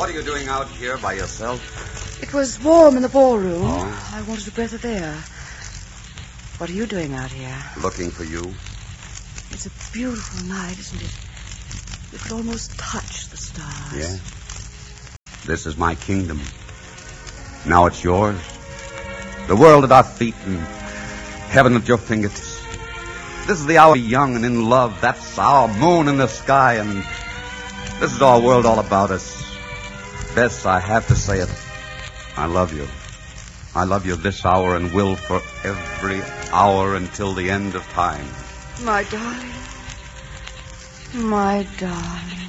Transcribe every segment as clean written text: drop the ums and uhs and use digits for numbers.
What are you doing out here by yourself? It was warm in the ballroom. Oh? I wanted a breath of air. What are you doing out here? Looking for you. It's a beautiful night, isn't it? You could almost touch the stars. Yeah. This is my kingdom. Now it's yours. The world at our feet and heaven at your fingertips. This is the hour young and in love. That's our moon in the sky, and this is our world all about us. Bess, I have to say it. I love you. I love you this hour and will for every hour until the end of time. My darling. My darling.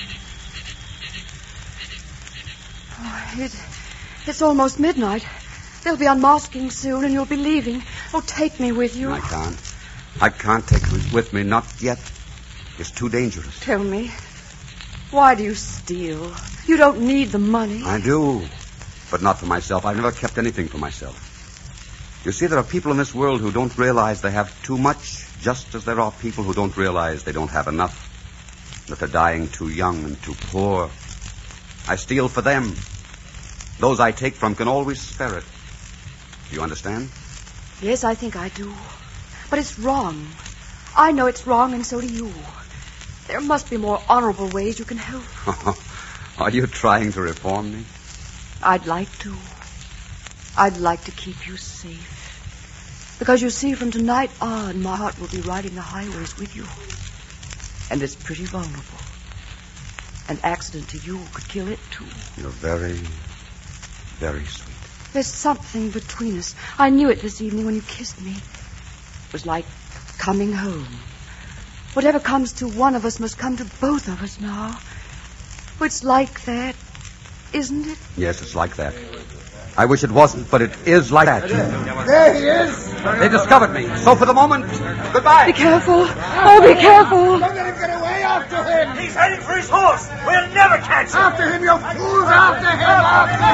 Oh, it's almost midnight. They'll be unmasking soon and you'll be leaving. Oh, take me with you. I can't. I can't take you with me, not yet. It's too dangerous. Tell me, why do you steal? You don't need the money. I do, but not for myself. I've never kept anything for myself. You see, there are people in this world who don't realize they have too much, just as there are people who don't realize they don't have enough, that they're dying too young and too poor. I steal for them. Those I take from can always spare it. Do you understand? Yes, I think I do. But it's wrong. I know it's wrong, and so do you. There must be more honorable ways you can help. Are you trying to reform me? I'd like to. I'd like to keep you safe. Because you see, from tonight on, my heart will be riding the highways with you. And it's pretty vulnerable. An accident to you could kill it, too. You're very, very sweet. There's something between us. I knew it this evening when you kissed me. It was like coming home. Whatever comes to one of us must come to both of us now. It's like that, isn't it? Yes, it's like that. I wish it wasn't, but it is like that. There he is. They discovered me. So for the moment, goodbye. Be careful. Oh, be careful. Don't let him get away. After him. He's heading for his horse. We'll never catch him. After him, you fools. After him. After him.